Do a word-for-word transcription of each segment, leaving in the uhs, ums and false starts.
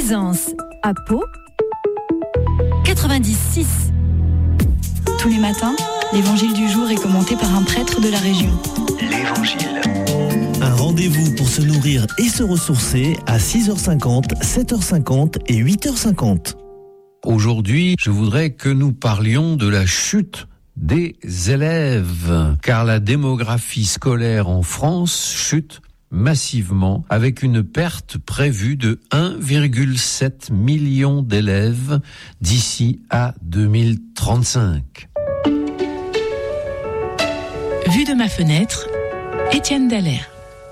Plaisance, à Pau, quatre-vingt-dix virgule six. Tous les matins, l'évangile du jour est commenté par un prêtre de la région. L'Évangile. Un rendez-vous pour se nourrir et se ressourcer à six heures cinquante, sept heures cinquante et huit heures cinquante. Aujourd'hui, je voudrais que nous parlions de la chute des élèves, car la démographie scolaire en France chute massivement, avec une perte prévue de un virgule sept million d'élèves d'ici à deux mille trente-cinq. Vue de ma fenêtre, Étienne Dallaire.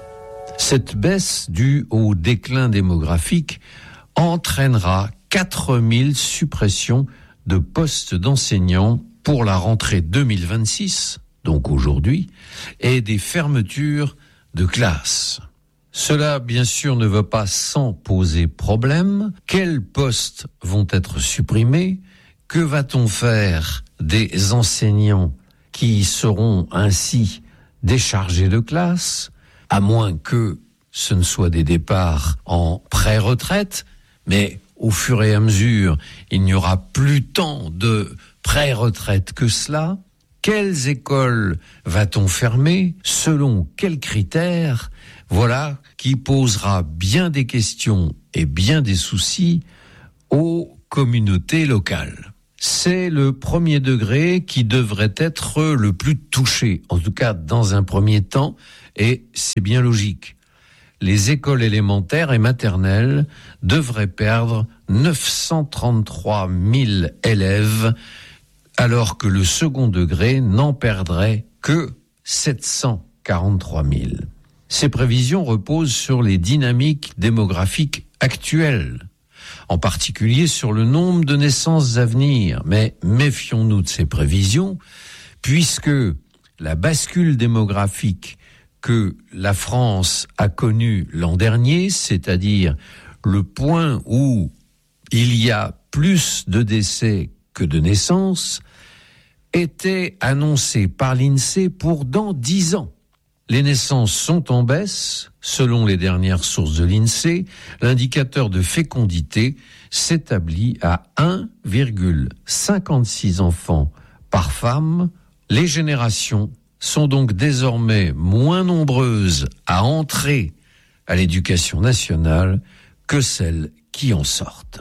Cette baisse due au déclin démographique entraînera quatre mille suppressions de postes d'enseignants pour la rentrée deux mille vingt-six, donc aujourd'hui, et des fermetures de classes. Cela, bien sûr, ne va pas sans poser problème. Quels postes vont être supprimés? Que va-t-on faire des enseignants qui seront ainsi déchargés de classe, à moins que ce ne soit des départs en pré-retraite, mais au fur et à mesure, il n'y aura plus tant de pré-retraite que cela. Quelles écoles va-t-on fermer? Selon quels critères? Voilà qui posera bien des questions et bien des soucis aux communautés locales. C'est le premier degré qui devrait être le plus touché, en tout cas dans un premier temps, et c'est bien logique. Les écoles élémentaires et maternelles devraient perdre neuf cent trente-trois mille élèves, alors que le second degré n'en perdrait que sept cent quarante-trois mille. Ces prévisions reposent sur les dynamiques démographiques actuelles, en particulier sur le nombre de naissances à venir. Mais méfions-nous de ces prévisions, puisque la bascule démographique que la France a connue l'an dernier, c'est-à-dire le point où il y a plus de décès que de naissances, était annoncé par l'INSEE pour dans dix ans. Les naissances sont en baisse, selon les dernières sources de l'INSEE. L'indicateur de fécondité s'établit à un virgule cinquante-six enfants par femme. Les générations sont donc désormais moins nombreuses à entrer à l'éducation nationale que celles qui en sortent.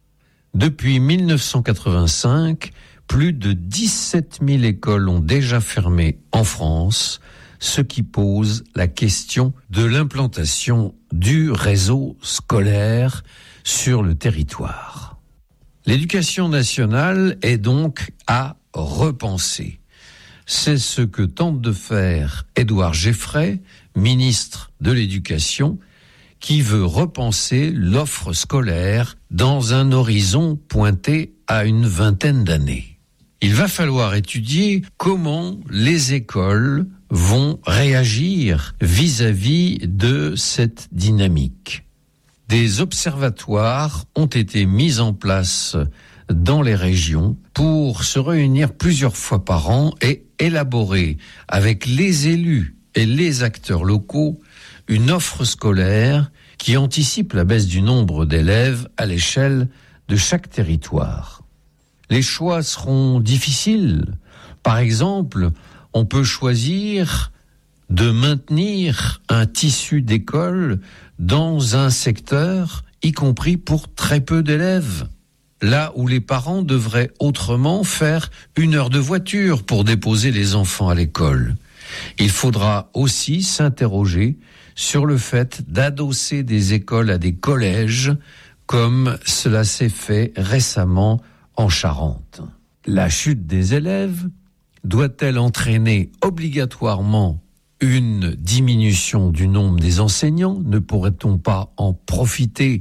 Depuis mille neuf cent quatre-vingt-cinq, plus de dix-sept mille écoles ont déjà fermé en France, ce qui pose la question de l'implantation du réseau scolaire sur le territoire. L'éducation nationale est donc à repenser. C'est ce que tente de faire Édouard Geffray, ministre de l'Éducation, qui veut repenser l'offre scolaire dans un horizon pointé à une vingtaine d'années. Il va falloir étudier comment les écoles vont réagir vis-à-vis de cette dynamique. Des observatoires ont été mis en place dans les régions pour se réunir plusieurs fois par an et élaborer avec les élus et les acteurs locaux une offre scolaire qui anticipe la baisse du nombre d'élèves à l'échelle de chaque territoire. Les choix seront difficiles. Par exemple, on peut choisir de maintenir un tissu d'école dans un secteur, y compris pour très peu d'élèves, là où les parents devraient autrement faire une heure de voiture pour déposer les enfants à l'école. Il faudra aussi s'interroger sur le fait d'adosser des écoles à des collèges, comme cela s'est fait récemment en Charente. La chute des élèves doit-elle entraîner obligatoirement une diminution du nombre des enseignants? Ne pourrait-on pas en profiter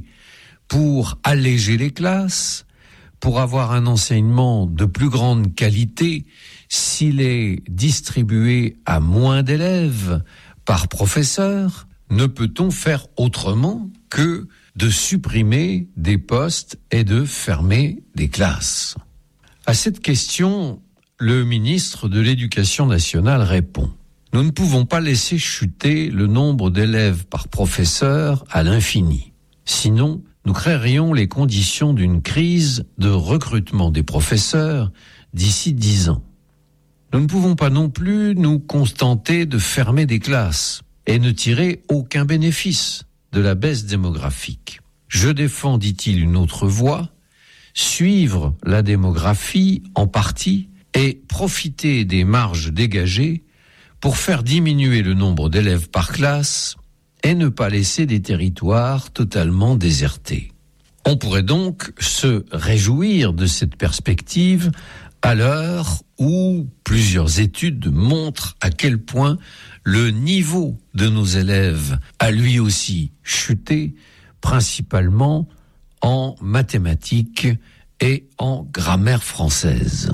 pour alléger les classes, pour avoir un enseignement de plus grande qualité s'il est distribué à moins d'élèves par professeur? Ne peut-on faire autrement que de supprimer des postes et de fermer des classes? À cette question, le ministre de l'Éducation nationale répond: nous ne pouvons pas laisser chuter le nombre d'élèves par professeur à l'infini. Sinon, nous créerions les conditions d'une crise de recrutement des professeurs d'ici dix ans. Nous ne pouvons pas non plus nous contenter de fermer des classes et ne tirer aucun bénéfice de la baisse démographique. Je défends, dit-il, une autre voie, suivre la démographie en partie et profiter des marges dégagées pour faire diminuer le nombre d'élèves par classe et ne pas laisser des territoires totalement désertés. On pourrait donc se réjouir de cette perspective à l'heure où plusieurs études montrent à quel point le niveau de nos élèves a lui aussi chuté, principalement en mathématiques et en grammaire française.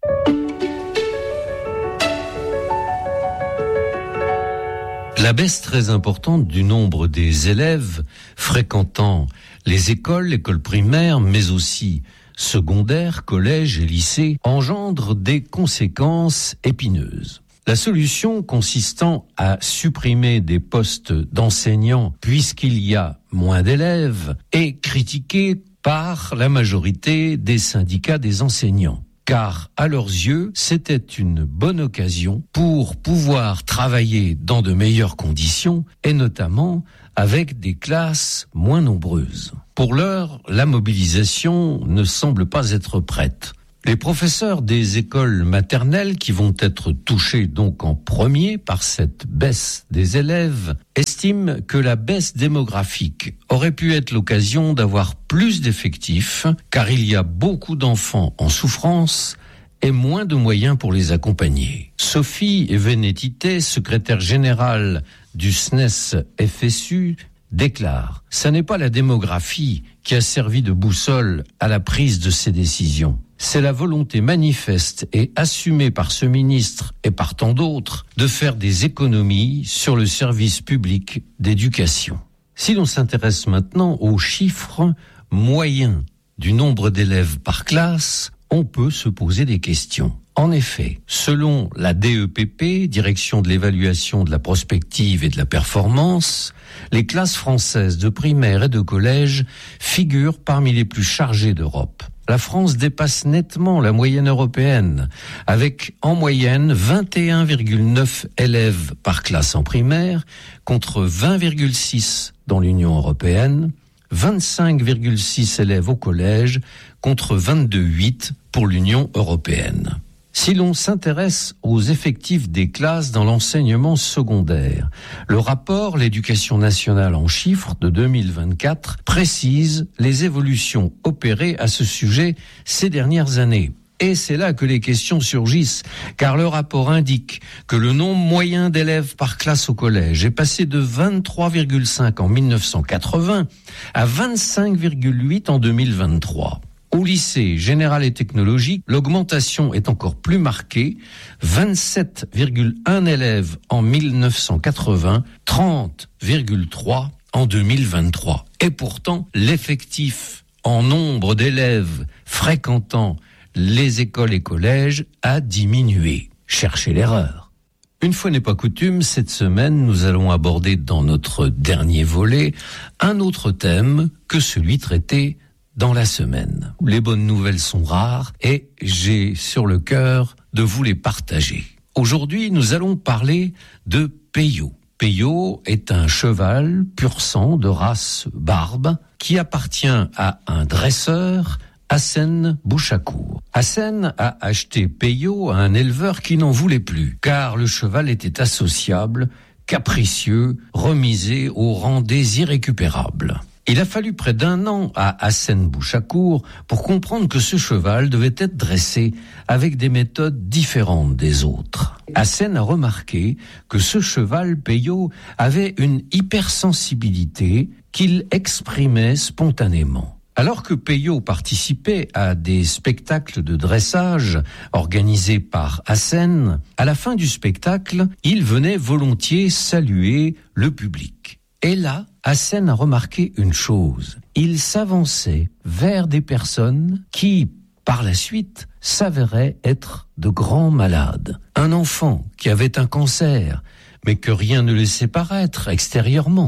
La baisse très importante du nombre des élèves fréquentant les écoles, l'école primaire, mais aussi secondaire, collège et lycée, engendre des conséquences épineuses. La solution consistant à supprimer des postes d'enseignants puisqu'il y a moins d'élèves est critiquée par la majorité des syndicats des enseignants. Car à leurs yeux, c'était une bonne occasion pour pouvoir travailler dans de meilleures conditions et notamment avec des classes moins nombreuses. Pour l'heure, la mobilisation ne semble pas être prête. Les professeurs des écoles maternelles qui vont être touchés donc en premier par cette baisse des élèves estiment que la baisse démographique aurait pu être l'occasion d'avoir plus d'effectifs car il y a beaucoup d'enfants en souffrance et moins de moyens pour les accompagner. Sophie Vénétité, secrétaire générale du S N E S F S U, déclare « Ce n'est pas la démographie qui a servi de boussole à la prise de ces décisions. C'est la volonté manifeste et assumée par ce ministre et par tant d'autres de faire des économies sur le service public d'éducation. » Si l'on s'intéresse maintenant aux chiffres moyens du nombre d'élèves par classe, on peut se poser des questions. En effet, selon la D E P P, Direction de l'évaluation de la prospective et de la performance, les classes françaises de primaire et de collège figurent parmi les plus chargées d'Europe. La France dépasse nettement la moyenne européenne, avec en moyenne vingt et un virgule neuf élèves par classe en primaire, contre vingt virgule six dans l'Union européenne, vingt-cinq virgule six élèves au collège, contre vingt-deux virgule huit pour l'Union européenne. Si l'on s'intéresse aux effectifs des classes dans l'enseignement secondaire, le rapport L'éducation nationale en chiffres de deux mille vingt-quatre précise les évolutions opérées à ce sujet ces dernières années. Et c'est là que les questions surgissent, car le rapport indique que le nombre moyen d'élèves par classe au collège est passé de vingt-trois virgule cinq en mille neuf cent quatre-vingts à vingt-cinq virgule huit en deux mille vingt-trois. Au lycée général et technologique, l'augmentation est encore plus marquée, vingt-sept virgule un élèves en mille neuf cent quatre-vingts, trente virgule trois en deux mille vingt-trois. Et pourtant, l'effectif en nombre d'élèves fréquentant les écoles et collèges a diminué. Cherchez l'erreur. Une fois n'est pas coutume, cette semaine, nous allons aborder dans notre dernier volet un autre thème que celui traité dans la semaine. Les bonnes nouvelles sont rares et j'ai sur le cœur de vous les partager. Aujourd'hui, nous allons parler de Peyo. Peyo est un cheval pur sang de race barbe qui appartient à un dresseur, Hassen Bouchakour. Hassen a acheté Peyo à un éleveur qui n'en voulait plus, car le cheval était associable, capricieux, remisé au rang des irrécupérables. Il a fallu près d'un an à Hassen Bouchakour pour comprendre que ce cheval devait être dressé avec des méthodes différentes des autres. Hassen a remarqué que ce cheval Peyo avait une hypersensibilité qu'il exprimait spontanément. Alors que Peyo participait à des spectacles de dressage organisés par Hassen, à la fin du spectacle, il venait volontiers saluer le public. Et là, Hassen a remarqué une chose. Il s'avançait vers des personnes qui, par la suite, s'avéraient être de grands malades. Un enfant qui avait un cancer, mais que rien ne laissait paraître extérieurement.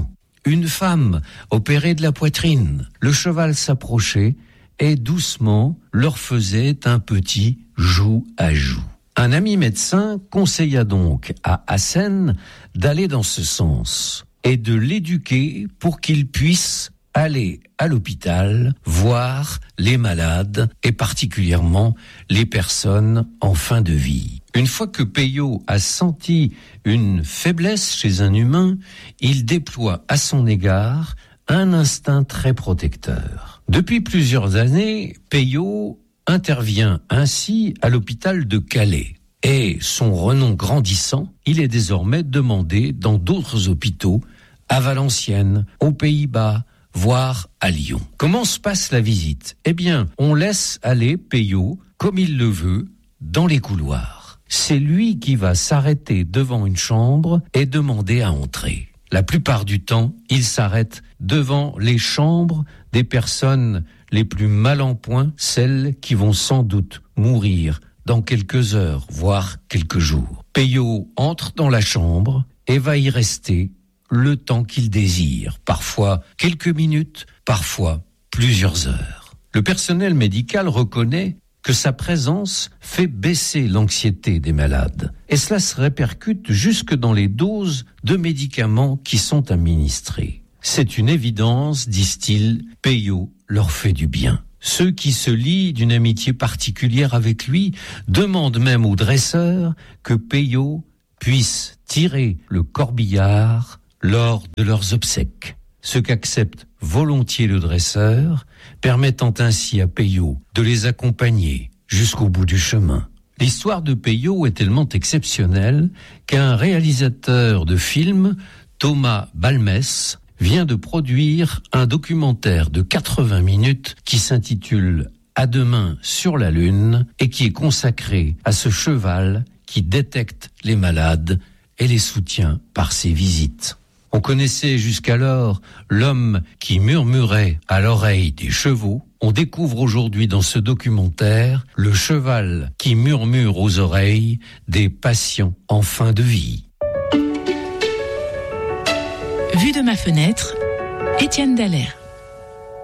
une femme opérée de la poitrine. Le cheval s'approchait et doucement leur faisait un petit joue à joue. Un ami médecin conseilla donc à Hassen d'aller dans ce sens et de l'éduquer pour qu'il puisse aller à l'hôpital voir les malades et particulièrement les personnes en fin de vie. Une fois que Peyo a senti une faiblesse chez un humain, il déploie à son égard un instinct très protecteur. Depuis plusieurs années, Peyo intervient ainsi à l'hôpital de Calais. Et son renom grandissant, il est désormais demandé dans d'autres hôpitaux, à Valenciennes, aux Pays-Bas, voire à Lyon. Comment se passe la visite ? Eh bien, on laisse aller Peyo, comme il le veut, dans les couloirs. C'est lui qui va s'arrêter devant une chambre et demander à entrer. La plupart du temps, il s'arrête devant les chambres des personnes les plus mal en point, celles qui vont sans doute mourir dans quelques heures, voire quelques jours. Peyo entre dans la chambre et va y rester le temps qu'il désire, parfois quelques minutes, parfois plusieurs heures. Le personnel médical reconnaît que sa présence fait baisser l'anxiété des malades. Et cela se répercute jusque dans les doses de médicaments qui sont administrés. C'est une évidence, disent-ils, Peyo leur fait du bien. Ceux qui se lient d'une amitié particulière avec lui demandent même au dresseur que Peyo puisse tirer le corbillard lors de leurs obsèques. Ce qu'accepte volontiers le dresseur, permettant ainsi à Peyo de les accompagner jusqu'au bout du chemin. L'histoire de Peyo est tellement exceptionnelle qu'un réalisateur de film, Thomas Balmès, vient de produire un documentaire de quatre-vingts minutes qui s'intitule « À demain sur la Lune » et qui est consacré à ce cheval qui détecte les malades et les soutient par ses visites. On connaissait jusqu'alors l'homme qui murmurait à l'oreille des chevaux. On découvre aujourd'hui dans ce documentaire le cheval qui murmure aux oreilles des patients en fin de vie. Vue de ma fenêtre, Étienne Dallaire.